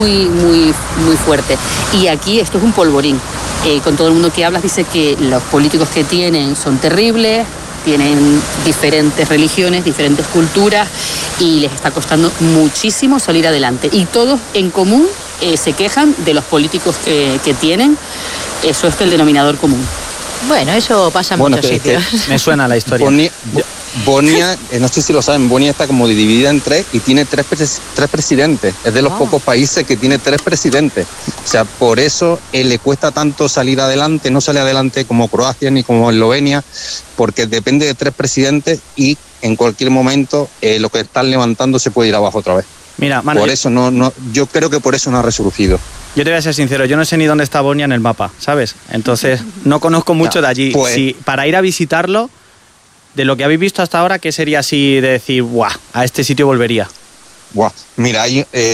muy fuerte. Y aquí esto es un polvorín. Con todo el mundo que hablas dice que los políticos que tienen son terribles, tienen diferentes religiones, diferentes culturas y les está costando muchísimo salir adelante. Y todos en común se quejan de los políticos que tienen. Eso es el denominador común. Bueno, eso pasa en muchos sitios. Me suena la historia. Bonia, no sé si lo saben, Bonia está como dividida en tres y tiene tres presidentes. Es de los pocos países que tiene tres presidentes. O sea, por eso le cuesta tanto salir adelante. No sale adelante como Croacia ni como Eslovenia, porque depende de tres presidentes y en cualquier momento lo que están levantando se puede ir abajo otra vez. Mira, Manu, yo creo que por eso no ha resurgido. Yo te voy a ser sincero, yo no sé ni dónde está Bonia en el mapa, ¿sabes? Entonces, no conozco mucho de allí. Pues, si para ir a visitarlo, de lo que habéis visto hasta ahora, ¿qué sería así de decir, ¡buah! A este sitio volvería. Mira,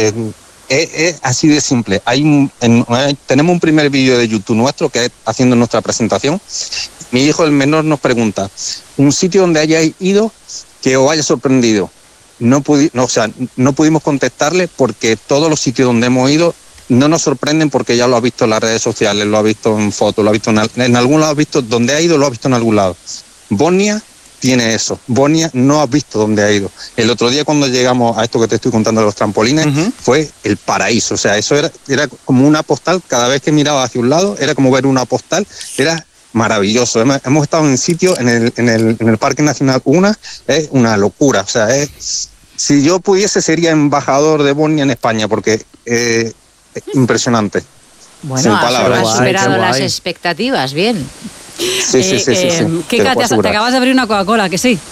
es así de simple. Tenemos un primer vídeo de YouTube nuestro que es haciendo nuestra presentación. Mi hijo, el menor, nos pregunta, un sitio donde hayáis ido que os haya sorprendido. No pudimos contestarle porque todos los sitios donde hemos ido no nos sorprenden porque ya lo ha visto en las redes sociales, lo ha visto en fotos, lo ha visto en algún lado, donde ha ido lo ha visto en algún lado. Bosnia tiene eso. Bosnia no ha visto dónde ha ido. El otro día cuando llegamos a esto que te estoy contando de los trampolines, fue el paraíso. O sea, eso era como una postal. Cada vez que miraba hacia un lado era como ver una postal. Era maravilloso. Hemos estado en sitios en el Parque Nacional Una, es una locura. O sea, si yo pudiese sería embajador de Bosnia en España porque es impresionante. Bueno, has superado las expectativas, bien. Sí. ¿Qué, Katia? Te acabas de abrir una Coca-Cola, que sí.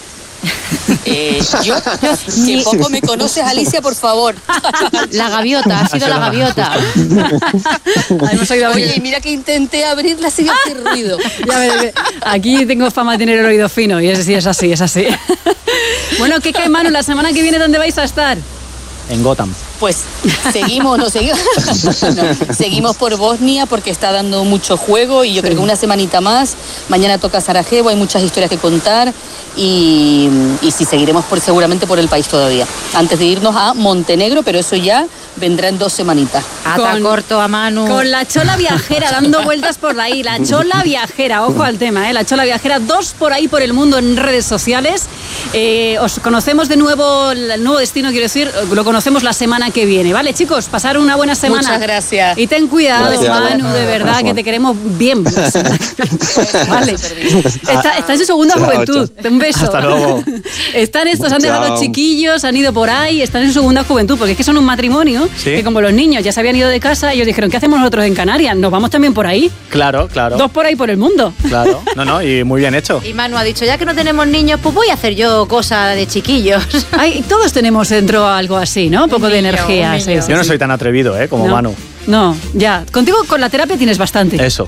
Yo, que poco me conoces, Alicia, por favor. La gaviota, ha sido la gaviota. Oye, mira que intenté abrirla sin hacer ruido. Ya ves, aquí tengo fama de tener el oído fino y es así. Bueno, ¿qué cae, Manu? La semana que viene, ¿dónde vais a estar? En Gotham. Pues seguimos por Bosnia porque está dando mucho juego y yo creo que una semanita más. Mañana toca Sarajevo, hay muchas historias que contar y sí, seguiremos seguramente por el país todavía. Antes de irnos a Montenegro, pero eso ya vendrá en 2 semanitas. Ata corto a Manu. Con la chola viajera dando vueltas por ahí. La chola viajera, ojo al tema, la chola viajera, 2 por ahí por el mundo en redes sociales. Os conocemos de nuevo, el nuevo destino, quiero decir, lo conocemos la semana que viene, ¿vale, chicos? Pasar una buena semana. Muchas gracias. Y ten cuidado, Manu, de verdad, que te queremos bien. Vale. Está en su segunda juventud. Un beso. Hasta luego. Están estos, han dejado los chiquillos, han ido por ahí, están en su segunda juventud, porque es que son un matrimonio que como los niños ya se habían ido de casa, ellos dijeron, ¿qué hacemos nosotros en Canarias? ¿Nos vamos también por ahí? Claro. 2 por ahí por el mundo. Claro, y muy bien hecho. Y Manu ha dicho, ya que no tenemos niños, pues voy a hacer yo cosa de chiquillos. Todos tenemos dentro algo así, ¿no? Un poco de energía. Sí, yo no soy tan atrevido, como Manu. No, ya. Contigo con la terapia tienes bastante. Eso.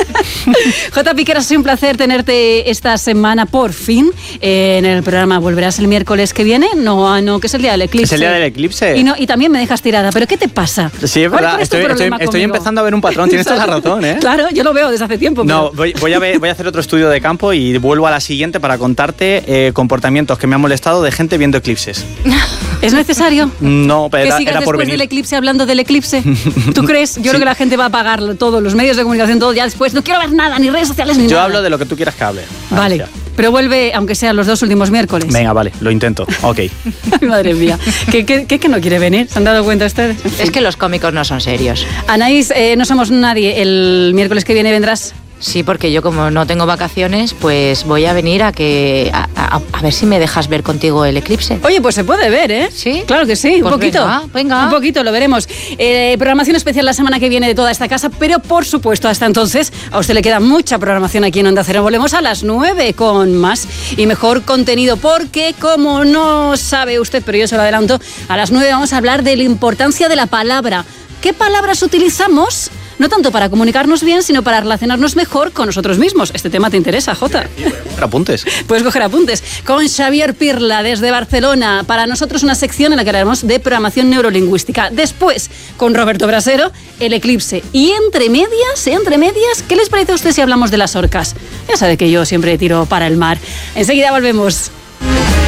J. Piqueras, ha sido un placer tenerte esta semana por fin en el programa. ¿Volverás el miércoles que viene? No, que es el día del eclipse. Es el día del eclipse. Y también me dejas tirada. ¿Pero qué te pasa? Sí, es verdad. Estoy empezando a ver un patrón. Tienes toda la razón, ¿eh? Claro, yo lo veo desde hace tiempo. No, voy a hacer otro estudio de campo y vuelvo a la siguiente para contarte comportamientos que me han molestado de gente viendo eclipses. ¿Es necesario? No, pero era por venir. ¿Que sigas después del eclipse hablando del eclipse? ¿Tú crees? Yo creo que la gente va a apagar todos los medios de comunicación, todo ya después. No quiero ver nada, ni redes sociales, ni nada. Yo hablo de lo que tú quieras que hable. Vale, pero vuelve, aunque sean los 2 últimos miércoles. Venga, vale, lo intento. Ok. Madre mía. ¿Qué no quiere venir? ¿Se han dado cuenta ustedes? Es que los cómicos no son serios. Anaís, no somos nadie. ¿El miércoles que viene vendrás? Sí, porque yo como no tengo vacaciones, pues voy a venir a ver si me dejas ver contigo el eclipse. Oye, pues se puede ver, ¿eh? Sí. Claro que sí, pues un poquito. Venga. Un poquito, lo veremos. Programación especial la semana que viene de toda esta casa, pero por supuesto, hasta entonces, a usted le queda mucha programación aquí en Onda Cero. Volvemos a las 9 con más y mejor contenido, porque como no sabe usted, pero yo se lo adelanto, a las 9 vamos a hablar de la importancia de la palabra. ¿Qué palabras utilizamos? No tanto para comunicarnos bien, sino para relacionarnos mejor con nosotros mismos. Este tema te interesa, Jota. Apuntes. Puedes coger apuntes. Con Xavier Pirla, desde Barcelona. Para nosotros una sección en la que hablaremos de programación neurolingüística. Después, con Roberto Brasero, el eclipse. Y entre medias, ¿qué les parece a usted si hablamos de las orcas? Ya sabe que yo siempre tiro para el mar. Enseguida volvemos.